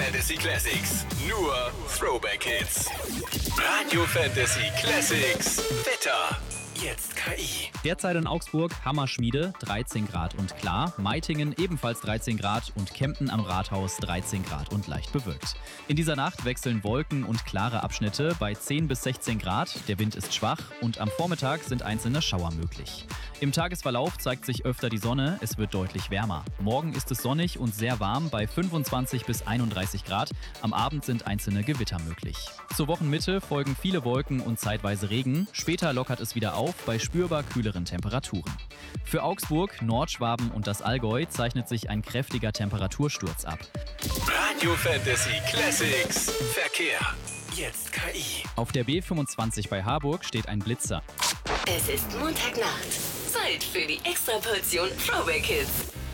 Fantasy Classics. Nur Throwback Hits. Radio Fantasy Classics. Wetter. Jetzt KI. Derzeit in Augsburg Hammerschmiede 13 Grad und klar, Meitingen ebenfalls 13 Grad und Kempten am Rathaus 13 Grad und leicht bewölkt. In dieser Nacht wechseln Wolken und klare Abschnitte bei 10 bis 16 Grad, der Wind ist schwach und am Vormittag sind einzelne Schauer möglich. Im Tagesverlauf zeigt sich öfter die Sonne, es wird deutlich wärmer. Morgen ist es sonnig und sehr warm bei 25 bis 31 Grad, am Abend sind einzelne Gewitter möglich. Zur Wochenmitte folgen viele Wolken und zeitweise Regen, später lockert es wieder auf bei spürbar kühleren Temperaturen. Für Augsburg, Nordschwaben und das Allgäu zeichnet sich ein kräftiger Temperatursturz ab. Radio Fantasy Classics. Verkehr. Jetzt KI. Auf der B25 bei Harburg steht ein Blitzer. Es ist Montagnacht. Zeit für die Extraportion Throwback Hits.